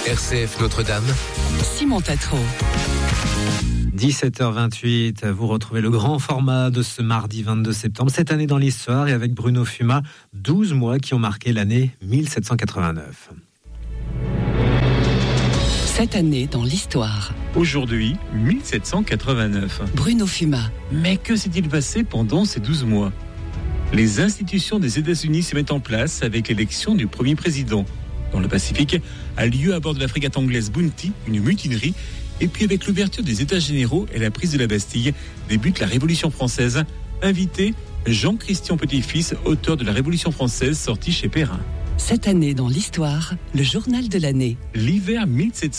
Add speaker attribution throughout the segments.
Speaker 1: RCF Notre-Dame.
Speaker 2: Simon Tatro.
Speaker 3: 17h28, vous retrouvez le grand format de ce mardi 22 septembre, cette année dans l'histoire, et avec Bruno Fuma, 12 mois qui ont marqué l'année 1789.
Speaker 2: Cette année dans l'histoire.
Speaker 4: Aujourd'hui, 1789.
Speaker 2: Bruno Fuma.
Speaker 4: Mais que s'est-il passé pendant ces 12 mois ? Les institutions des États-Unis se mettent en place avec l'élection du premier président. Dans le Pacifique, a lieu à bord de la frégate anglaise Bounty une mutinerie. Et puis avec l'ouverture des États généraux et la prise de la Bastille, débute la Révolution française. Invité, Jean-Christian Petit-Fils, auteur de la Révolution française, sorti chez Perrin.
Speaker 2: Cette année dans l'histoire, le journal de l'année.
Speaker 4: L'hiver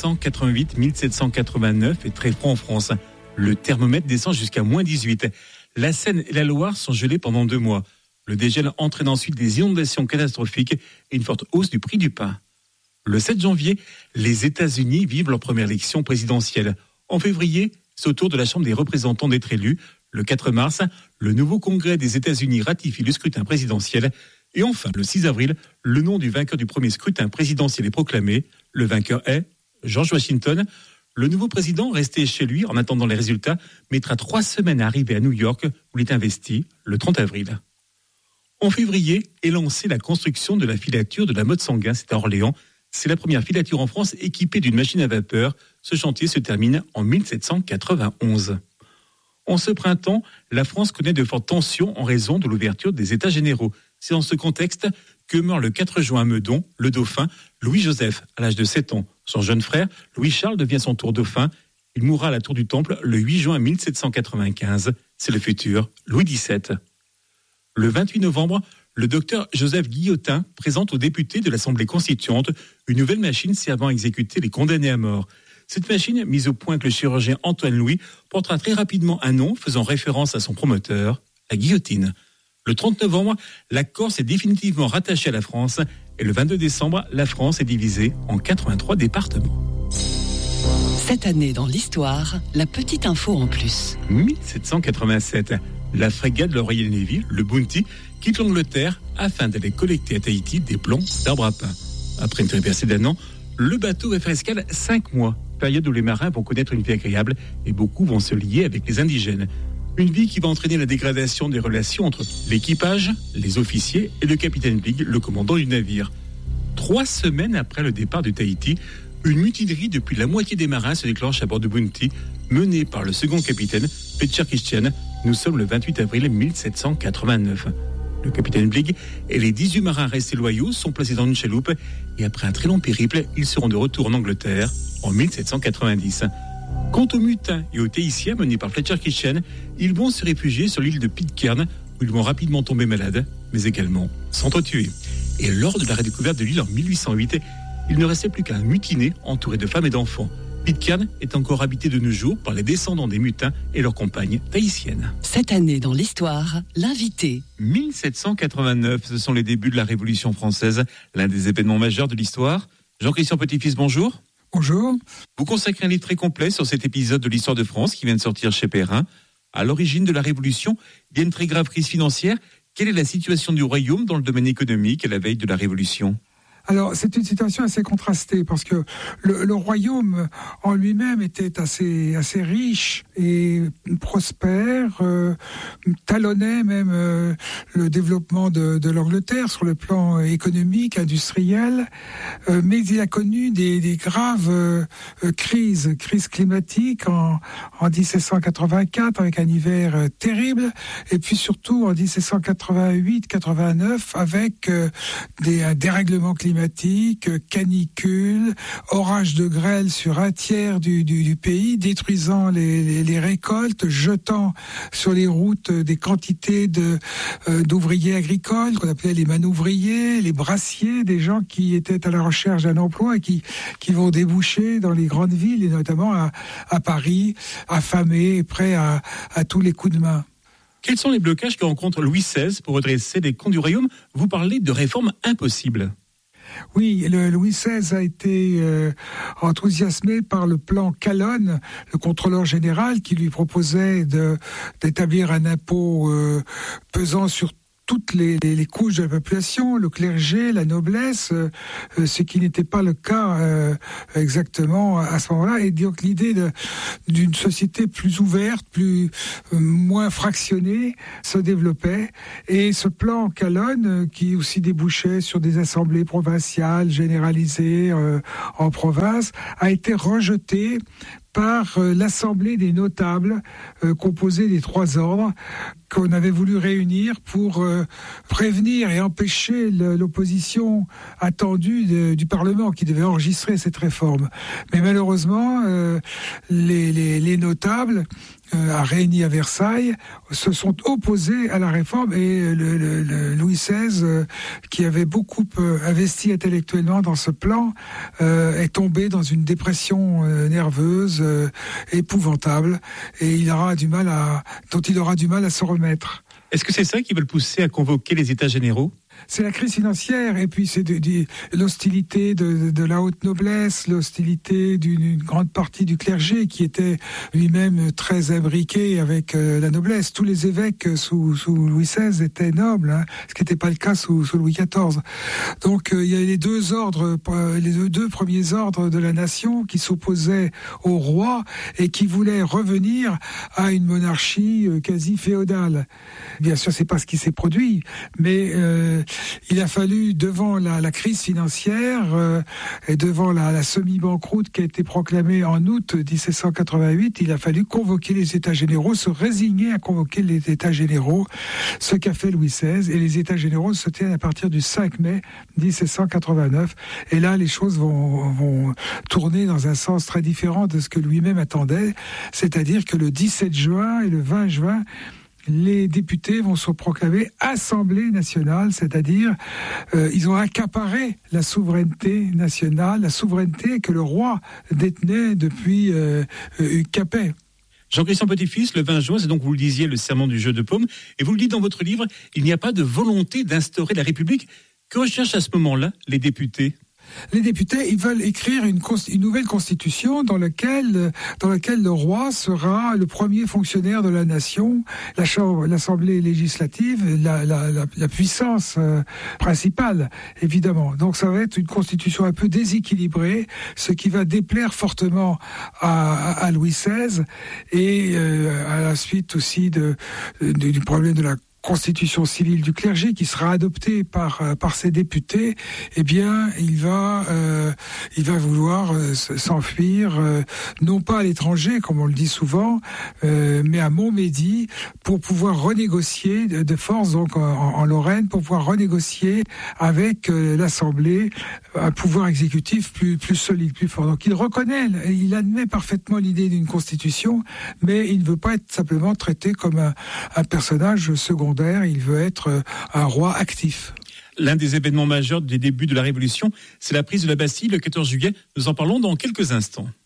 Speaker 4: 1788-1789 est très froid en France. Le thermomètre descend jusqu'à moins 18. La Seine et la Loire sont gelées pendant 2 mois. Le dégel entraîne ensuite des inondations catastrophiques et une forte hausse du prix du pain. Le 7 janvier, les États-Unis vivent leur première élection présidentielle. En février, c'est au tour de la Chambre des représentants d'être élu. Le 4 mars, le nouveau Congrès des États-Unis ratifie le scrutin présidentiel. Et enfin, le 6 avril, le nom du vainqueur du premier scrutin présidentiel est proclamé. Le vainqueur est George Washington. Le nouveau président, resté chez lui en attendant les résultats, mettra 3 semaines à arriver à New York, où il est investi le 30 avril. En février est lancée la construction de la filature de la Motte Sanguin, c'est à Orléans. C'est la première filature en France équipée d'une machine à vapeur. Ce chantier se termine en 1791. En ce printemps, la France connaît de fortes tensions en raison de l'ouverture des États généraux. C'est dans ce contexte que meurt le 4 juin à Meudon, le dauphin Louis-Joseph, à l'âge de 7 ans. Son jeune frère, Louis-Charles, devient son tour dauphin. Il mourra à la Tour du Temple le 8 juin 1795. C'est le futur Louis XVII. Le 28 novembre, le docteur Joseph Guillotin présente aux députés de l'Assemblée constituante une nouvelle machine servant à exécuter les condamnés à mort. Cette machine, mise au point avec le chirurgien Antoine Louis, portera très rapidement un nom faisant référence à son promoteur, la guillotine. Le 30 novembre, la Corse est définitivement rattachée à la France et le 22 décembre, la France est divisée en 83 départements.
Speaker 2: Cette année dans l'histoire, la petite info en plus.
Speaker 4: 1787, la frégate de la Royal Navy, le Bounty, quitte l'Angleterre afin d'aller collecter à Tahiti des plants d'arbres à pain. Après une traversée d'1 an, le bateau va faire escale 5 mois, période où les marins vont connaître une vie agréable et beaucoup vont se lier avec les indigènes. Une vie qui va entraîner la dégradation des relations entre l'équipage, les officiers et le capitaine Bligh, le commandant du navire. 3 semaines après le départ de Tahiti, une mutinerie depuis la moitié des marins se déclenche à bord de Bounty, menée par le second capitaine, Peter Christian. Nous sommes le 28 avril 1789. Le capitaine Bligh et les 18 marins restés loyaux sont placés dans une chaloupe et après un très long périple, ils seront de retour en Angleterre en 1790. Quant aux mutins et aux Tahitiens menés par Fletcher Christian, ils vont se réfugier sur l'île de Pitcairn où ils vont rapidement tomber malades, mais également s'entretuer. Et lors de la redécouverte de l'île en 1808, il ne restait plus qu'un mutiné entouré de femmes et d'enfants. Pitcairn est encore habité de nos jours par les descendants des mutins et leurs compagnes tahitiennes.
Speaker 2: Cette année dans l'histoire, l'invité.
Speaker 4: 1789, ce sont les débuts de la Révolution française, l'un des événements majeurs de l'histoire. Jean-Christian Petit-Fils, bonjour.
Speaker 5: Bonjour.
Speaker 4: Vous consacrez un livre très complet sur cet épisode de l'histoire de France qui vient de sortir chez Perrin. À l'origine de la Révolution, il y a une très grave crise financière. Quelle est la situation du royaume dans le domaine économique à la veille de la Révolution ?
Speaker 5: Alors, c'est une situation assez contrastée parce que le royaume en lui-même était assez riche et prospère, talonnait même le développement de l'Angleterre sur le plan économique, industriel, mais il a connu des graves crises climatiques en 1784 avec un hiver terrible et puis surtout en 1788-89 avec des dérèglements climatiques, canicules, orages de grêle sur un tiers du pays, détruisant les récoltes, jetant sur les routes des quantités d'ouvriers agricoles, qu'on appelait les manouvriers, les brassiers, des gens qui étaient à la recherche d'un emploi et qui vont déboucher dans les grandes villes, et notamment à Paris, affamés, prêts à tous les coups de main.
Speaker 4: Quels sont les blocages que rencontre Louis XVI pour redresser les comptes du royaume ? Vous parlez de réformes impossibles.
Speaker 5: Oui, Louis XVI a été enthousiasmé par le plan Calonne, le contrôleur général, qui lui proposait d'établir un impôt pesant sur toutes les couches de la population, le clergé, la noblesse, ce qui n'était pas le cas exactement à ce moment-là. Et donc l'idée d'une société plus ouverte, moins fractionnée, se développait. Et ce plan Calonne, qui aussi débouchait sur des assemblées provinciales généralisées en province, a été rejeté par l'Assemblée des notables, composée des 3 ordres, qu'on avait voulu réunir pour prévenir et empêcher l'opposition attendue du Parlement qui devait enregistrer cette réforme. Mais malheureusement, les notables réunis à Versailles se sont opposés à la réforme et Louis XVI, qui avait beaucoup investi intellectuellement dans ce plan, est tombé dans une dépression nerveuse épouvantable et il aura du mal à se remettre.
Speaker 4: Est-ce que c'est ça qui va le pousser à convoquer les États généraux ?
Speaker 5: C'est la crise financière et puis c'est l'hostilité de la haute noblesse, l'hostilité d'une grande partie du clergé qui était lui-même très imbriqué avec la noblesse. Tous les évêques sous Louis XVI étaient nobles, ce qui n'était pas le cas sous Louis XIV. Donc il y a les deux premiers ordres de la nation qui s'opposaient au roi et qui voulaient revenir à une monarchie quasi féodale. Bien sûr, c'est pas ce qui s'est produit, mais il a fallu, devant la crise financière et devant la semi-banqueroute qui a été proclamée en août 1788, il a fallu convoquer les États généraux, se résigner à convoquer les États généraux, ce qu'a fait Louis XVI. Et les États généraux se tiennent à partir du 5 mai 1789. Et là, les choses vont tourner dans un sens très différent de ce que lui-même attendait, c'est-à-dire que le 17 juin et le 20 juin, les députés vont se proclamer Assemblée nationale, c'est-à-dire ils ont accaparé la souveraineté nationale, la souveraineté que le roi détenait depuis Capet.
Speaker 4: Jean-Christian Petit-Fils, le 20 juin, c'est donc, vous le disiez, le serment du jeu de paume, et vous le dites dans votre livre, il n'y a pas de volonté d'instaurer la République. Que recherchent à ce moment-là les députés ?
Speaker 5: Les députés, ils veulent écrire une nouvelle constitution dans laquelle le roi sera le premier fonctionnaire de la nation, l'Assemblée législative, la puissance principale, évidemment. Donc ça va être une constitution un peu déséquilibrée, ce qui va déplaire fortement à Louis XVI et à la suite aussi du problème de la constitution civile du clergé qui sera adoptée par ses députés, eh bien, il va vouloir s'enfuir, non pas à l'étranger, comme on le dit souvent, mais à Montmédy, pour pouvoir renégocier de force, donc en Lorraine, pour pouvoir renégocier avec l'Assemblée un pouvoir exécutif plus solide, plus fort. Donc il admet parfaitement l'idée d'une constitution, mais il ne veut pas être simplement traité comme un personnage secondaire. Il veut être un roi actif.
Speaker 4: L'un des événements majeurs des débuts de la Révolution, c'est la prise de la Bastille le 14 juillet. Nous en parlons dans quelques instants.